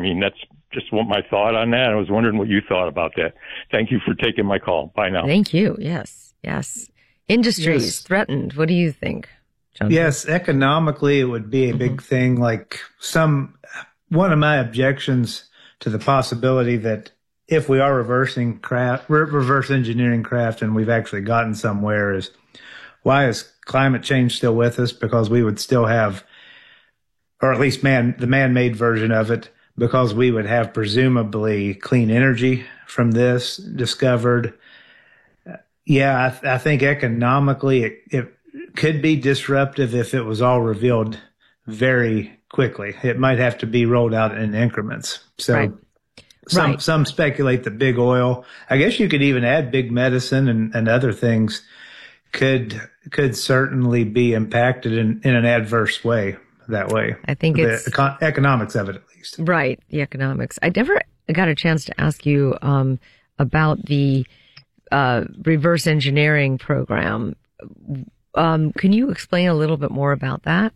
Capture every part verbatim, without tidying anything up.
mean, that's just what my thought on that. I was wondering what you thought about that. Thank you for taking my call. Bye now. Thank you. Yes. Yes. Industries Yes. threatened. What do you think, Jonathan? Yes, economically, it would be a big mm-hmm. thing. Like some, one of my objections to the possibility that if we are reversing craft, re- reverse engineering craft, and we've actually gotten somewhere, is why is climate change still with us? Because we would still have, or at least man, the man-made version of it, because we would have presumably clean energy from this discovered. Yeah, I, th- I think economically it, it could be disruptive if it was all revealed very quickly. It might have to be rolled out in increments. So right. some right. some speculate that big oil, I guess you could even add big medicine and, and other things, could could certainly be impacted in, in an adverse way that way. I think the it's econ- economics of it, at least. Right, the economics. I never got a chance to ask you um, about the uh, reverse engineering program. Um, can you explain a little bit more about that?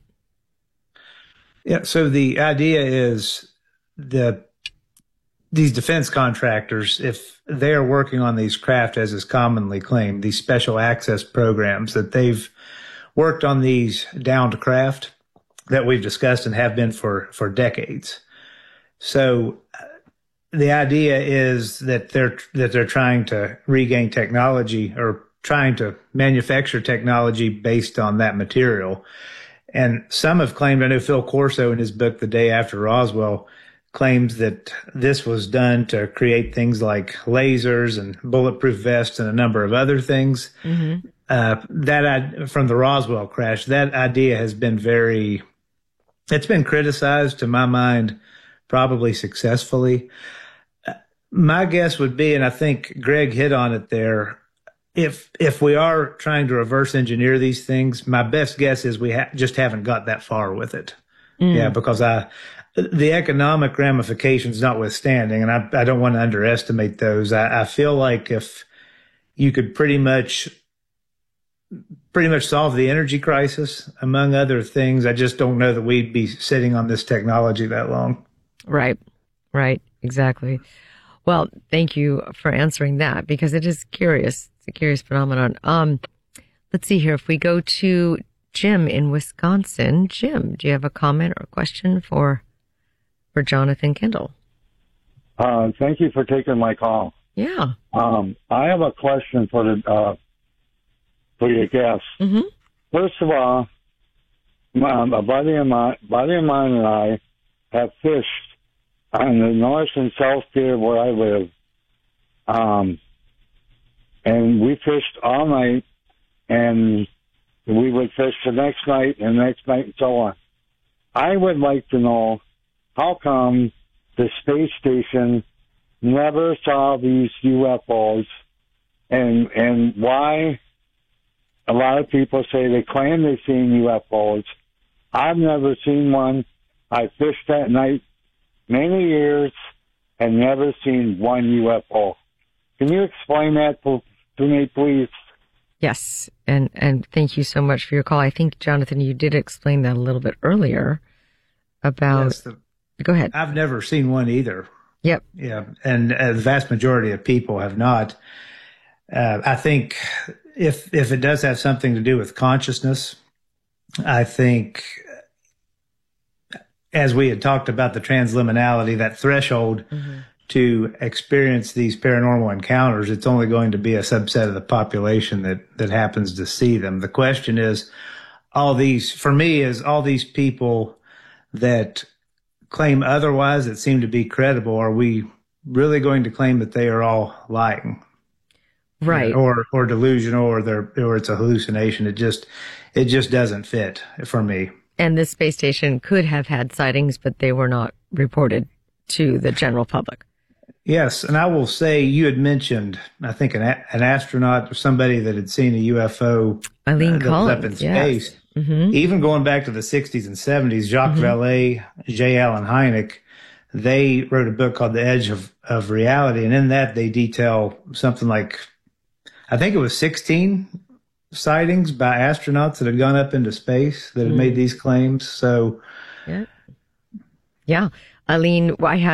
Yeah, so the idea is the these defense contractors, if they are working on these craft, as is commonly claimed, these special access programs, that they've worked on these downed craft that we've discussed and have been for, for decades. So the idea is that they're that they're trying to regain technology or trying to manufacture technology based on that material. And some have claimed, I know Phil Corso in his book, The Day After Roswell, claims that this was done to create things like lasers and bulletproof vests and a number of other things. Mm-hmm. Uh, that from the Roswell crash, that idea has been very, it's been criticized to my mind, probably successfully. Uh, my guess would be, and I think Greg hit on it there, if if we are trying to reverse engineer these things, my best guess is we ha- just haven't got that far with it. Mm. Yeah, because I, the economic ramifications notwithstanding, and I, I don't want to underestimate those. I, I feel like if you could pretty much, pretty much solve the energy crisis, among other things, I just don't know that we'd be sitting on this technology that long. Right, right, exactly. Well, thank you for answering that, because it is curious. It's a curious phenomenon. Um, let's see here. If we go to Jim in Wisconsin, Jim, do you have a comment or a question for for Jonathan Kendall? Uh, thank you for taking my call. Yeah. Um, I have a question for the uh, for your guests. Mm-hmm. First of all, my, a buddy of mine, buddy of mine and I have fished on the North and South Pier where I live. Um, and we fished all night, and we would fish the next night and the next night and so on. I would like to know, how come the space station never saw these U F Os, and and why a lot of people say they claim they've seen U F Os. I've never seen one. I fished that night many years and never seen one U F O. Can you explain that to, to me, please? Yes, and and thank you so much for your call. I think, Jonathan, you did explain that a little bit earlier about... Yes, the, go ahead. I've never seen one either. Yep. Yeah, and uh, the vast majority of people have not. Uh, I think if if it does have something to do with consciousness, I think, as we had talked about the transliminality, that threshold mm-hmm. to experience these paranormal encounters, it's only going to be a subset of the population that, that happens to see them. The question is, all these, for me, is all these people that claim otherwise, that seem to be credible, are we really going to claim that they are all lying? Right. Or, or delusional, or they're, or it's a hallucination. It just, it just doesn't fit for me. And this space station could have had sightings, but they were not reported to the general public. Yes, and I will say, you had mentioned, I think, an, an astronaut or somebody that had seen a U F O Eileen uh, that Collins, was up in yes. space. Mm-hmm. Even going back to the sixties and seventies, Jacques mm-hmm. Vallée, J. Allen Hynek, they wrote a book called The Edge of, of Reality, and in that they detail something like, I think it was sixteen sightings by astronauts that had gone up into space that had mm. made these claims. So, yeah, yeah. Eileen, I had